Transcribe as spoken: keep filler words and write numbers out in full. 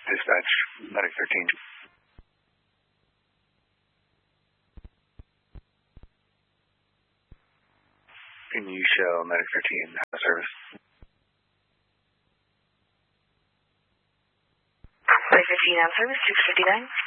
Dispatch, Medic thirteen. Can you show Medic thirteen out of service? Medic fifteen out of service, six fifty-nine.